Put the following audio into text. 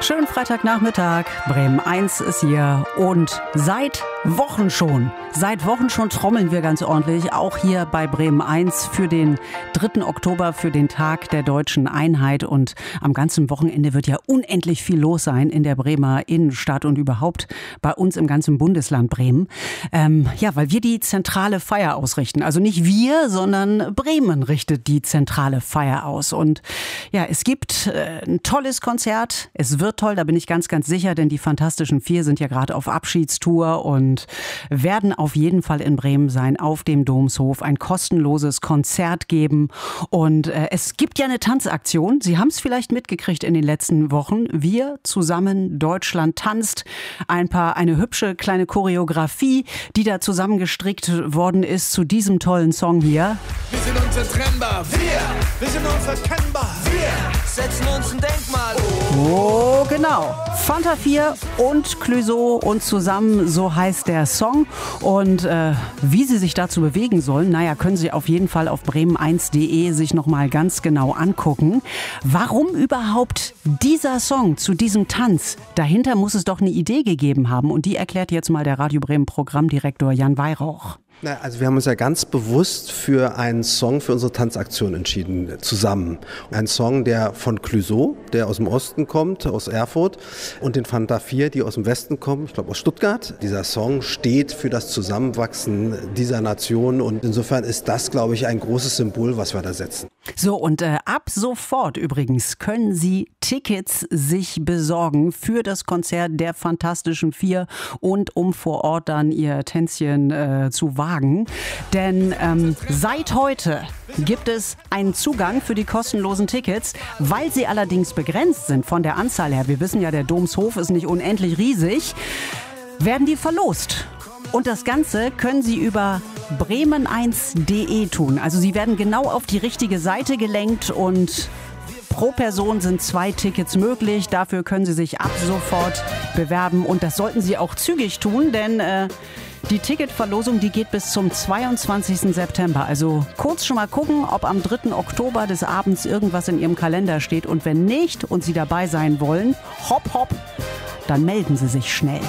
Schönen Freitagnachmittag. Bremen 1 ist hier und seit Wochen schon trommeln wir ganz ordentlich, auch hier bei Bremen 1 für den 3. Oktober, für den Tag der deutschen Einheit. Und am ganzen Wochenende wird ja unendlich viel los sein in der Bremer Innenstadt und überhaupt bei uns im ganzen Bundesland Bremen. Weil wir die zentrale Feier ausrichten. Also nicht wir, sondern Bremen richtet die zentrale Feier aus. Und ja, es gibt ein tolles Konzert. Es wird toll, da bin ich ganz, ganz sicher, denn die Fantastischen Vier sind ja gerade auf Abschiedstour und werden auf jeden Fall in Bremen sein, auf dem Domshof, ein kostenloses Konzert geben. Und es gibt ja eine Tanzaktion. Sie haben es vielleicht mitgekriegt in den letzten Wochen. Wir zusammen, Deutschland tanzt. Eine hübsche kleine Choreografie, die da zusammengestrickt worden ist zu diesem tollen Song hier. Wir sind unzertrennbar, wir sind unverkennbar, wir setzen uns ein Denkmal. Oh, genau. Fanta 4 und Clouseau und zusammen, so heißt der Song. Und wie Sie sich dazu bewegen sollen, können Sie auf jeden Fall auf bremen1.de sich nochmal ganz genau angucken. Warum überhaupt dieser Song zu diesem Tanz? Dahinter muss es doch eine Idee gegeben haben und die erklärt jetzt mal der Radio Bremen Programmdirektor Jan Weihrauch. Also wir haben uns ja ganz bewusst für einen Song für unsere Tanzaktion entschieden, zusammen. Ein Song, der von Clouseau, der aus dem Osten kommt, aus Erfurt, und den Fanta 4, die aus dem Westen kommen, ich glaube aus Stuttgart. Dieser Song steht für das Zusammenwachsen dieser Nation und insofern ist das, glaube ich, ein großes Symbol, was wir da setzen. So, und ab sofort übrigens können Sie Tickets sich besorgen für das Konzert der Fantastischen Vier und um vor Ort dann Ihr Tänzchen zu wagen. Denn seit heute gibt es einen Zugang für die kostenlosen Tickets, weil sie allerdings begrenzt sind von der Anzahl her. Wir wissen ja, der Domshof ist nicht unendlich riesig, werden die verlost. Und das Ganze können Sie über bremen1.de tun. Also Sie werden genau auf die richtige Seite gelenkt und pro Person sind 2 Tickets möglich. Dafür können Sie sich ab sofort bewerben und das sollten Sie auch zügig tun, denn die Ticketverlosung, die geht bis zum 22. September. Also kurz schon mal gucken, ob am 3. Oktober des Abends irgendwas in Ihrem Kalender steht. Und wenn nicht und Sie dabei sein wollen, hopp, dann melden Sie sich schnell.